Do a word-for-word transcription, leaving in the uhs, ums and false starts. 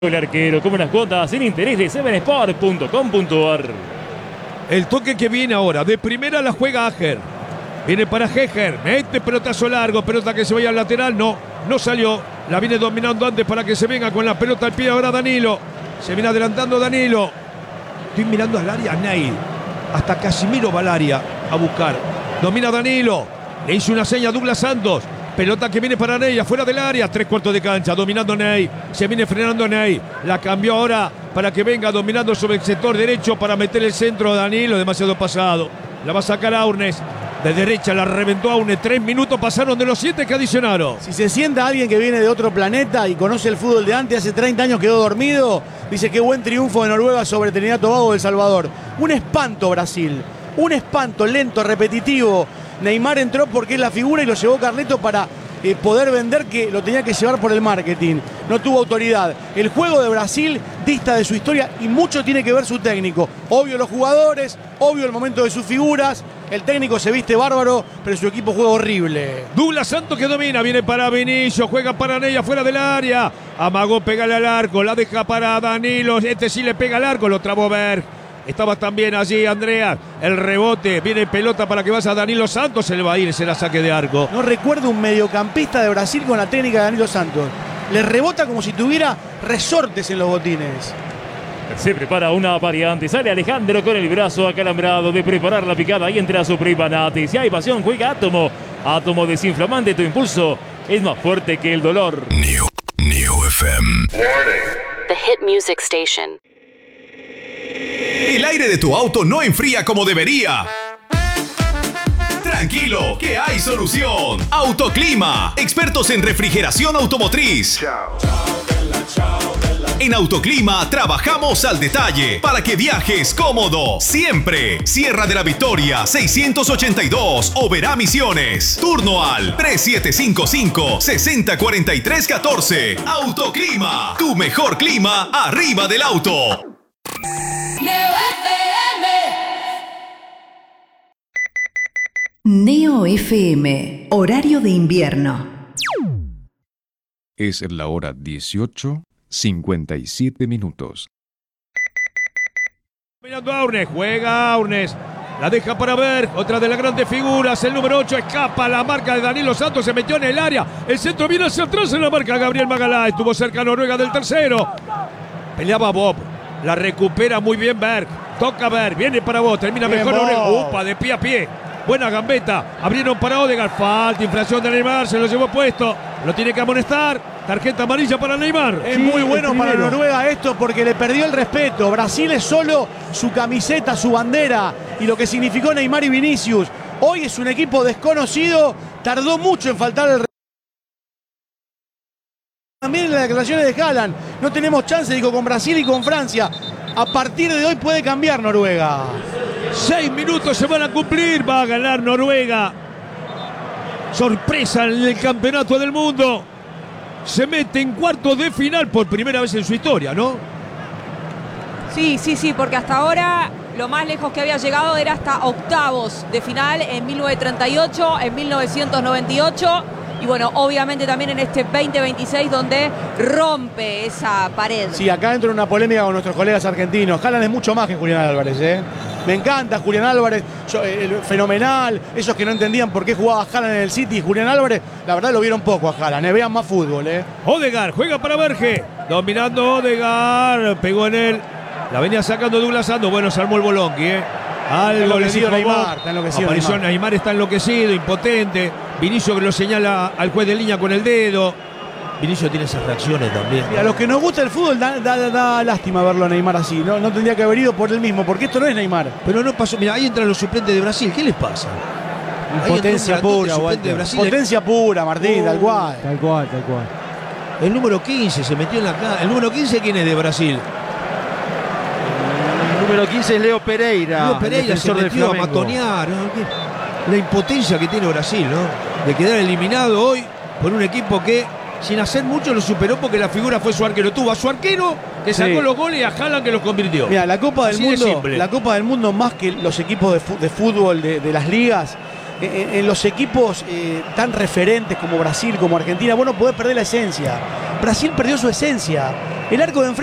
El arquero como unas cuotas sin interés de seven sport punto com punto ar. El toque que viene ahora, de primera la juega Ager. Viene para Heger, mete pelotazo largo, pelota que se vaya al lateral, no, no salió. La viene dominando antes para que se venga con la pelota al pie ahora Danilo. Se viene adelantando Danilo. Estoy mirando al área, Ney. Hasta Casimiro va al área a buscar. Domina Danilo. Le hizo una seña a Douglas Santos. Pelota que viene para Ney, afuera del área, tres cuartos de cancha, dominando Ney, se viene frenando Ney, la cambió ahora para que venga dominando sobre el sector derecho para meter el centro a Danilo, demasiado pasado, la va a sacar Aurnes, de derecha la reventó Aurnes, tres minutos pasaron de los siete que adicionaron. Si se sienta alguien que viene de otro planeta y conoce el fútbol de antes, hace treinta años quedó dormido, dice qué buen triunfo de Noruega sobre Trinidad y Tobago de El Salvador. Un espanto Brasil, un espanto lento, repetitivo. Neymar entró porque es la figura y lo llevó Carleto para eh, poder vender, que lo tenía que llevar por el marketing. No tuvo autoridad. El juego de Brasil dista de su historia y mucho tiene que ver su técnico. Obvio los jugadores, obvio el momento de sus figuras. El técnico se viste bárbaro, pero su equipo juega horrible. Douglas Santos que domina, viene para Vinicius, juega para Ney afuera del área. Amagó, pégale al arco, la deja para Danilo. Este sí le pega al arco, lo trabó Berg. Estaba también allí Andrea, el rebote, viene pelota para que vaya a Danilo Santos, se le va a ir, se la saque de arco. No recuerdo un mediocampista de Brasil con la técnica de Danilo Santos. Le rebota como si tuviera resortes en los botines. Se prepara una variante, sale Alejandro con el brazo acalambrado de preparar la picada y entra a su prima Nati. Si hay pasión, juega Átomo. Átomo desinflamante, tu impulso es más fuerte que el dolor. New, New F M. The Hit Music Station. El aire de tu auto no enfría como debería. Tranquilo, que hay solución. Autoclima, expertos en refrigeración automotriz. En Autoclima trabajamos al detalle para que viajes cómodo siempre. Sierra de la Victoria seiscientos ochenta y dos, Oberá Misiones. Turno al tres siete cinco cinco, seis cero cuatro tres uno cuatro. Autoclima, tu mejor clima arriba del auto. Neo F M, horario de invierno. Es la hora dieciocho, cincuenta y siete minutos. Mirando a Aurnes, juega Aurnes, la deja para ver, otra de las grandes figuras, el número ocho escapa, la marca de Danilo Santos se metió en el área, el centro viene hacia atrás en la marca Gabriel Magalá, estuvo cerca Noruega del tercero, peleaba Bob, la recupera muy bien Berg, toca Berg, viene para vos, termina bien mejor Noruega, upa, de pie a pie. Buena gambeta, abrieron para Odegaard, falta, infracción de Neymar, se lo llevó puesto, lo tiene que amonestar, tarjeta amarilla para Neymar. Es sí, muy bueno para Noruega esto porque le perdió el respeto. Brasil es solo su camiseta, su bandera y lo que significó Neymar y Vinicius. Hoy es un equipo desconocido, tardó mucho en faltar el respeto. También en las declaraciones de Haaland, no tenemos chance, dijo, con Brasil y con Francia. A partir de hoy puede cambiar Noruega. Seis minutos se van a cumplir, va a ganar Noruega. Sorpresa en el campeonato del mundo. Se mete en cuartos de final por primera vez en su historia, ¿no? Sí, sí, sí, porque hasta ahora lo más lejos que había llegado era hasta octavos de final en mil novecientos treinta y ocho, en mil novecientos noventa y ocho. Y bueno, obviamente también en este veinte veintiséis donde rompe esa pared. Sí, acá entra una polémica con nuestros colegas argentinos. Haaland es mucho más que Julián Álvarez, ¿eh? Me encanta Julián Álvarez, yo, eh, fenomenal. Esos que no entendían por qué jugaba Haaland en el City y Julián Álvarez, la verdad lo vieron poco a Haaland, ¿eh? Vean más fútbol, ¿eh? Odegaard juega para Berge, dominando Odegaard, pegó en él. La venía sacando Douglas Santos, bueno, se armó el bolonqui, ¿eh? Algo le dijo Neymar, está enloquecido apareció Neymar. Neymar está enloquecido, impotente. Vinicius que lo señala al juez de línea con el dedo. Vinicius tiene esas reacciones también. Sí, a los que nos gusta el fútbol da, da, da, da lástima verlo a Neymar así. No, no tendría que haber ido por él mismo, porque esto no es Neymar. Pero no pasó. Mira, ahí entran los suplentes de Brasil. ¿Qué les pasa? Potencia pura, de Brasil. Potencia pura, Martín, uh, tal cual. Tal cual, tal cual. El número quince se metió en la cara. ¿El número quince quién es de Brasil? El número quince es Leo Pereira. Leo Pereira se metió a matonear, ¿no? La impotencia que tiene Brasil, ¿no? De quedar eliminado hoy por un equipo que sin hacer mucho lo superó porque la figura fue su arquero. Tuvo a su arquero que sacó sí. los goles y a Haaland que los convirtió. Mira, la Copa del Así Mundo, la Copa del Mundo más que los equipos de fútbol de, de las ligas, en, en los equipos eh, tan referentes como Brasil, como Argentina, vos no podés perder la esencia. Brasil perdió su esencia. El arco de enfrente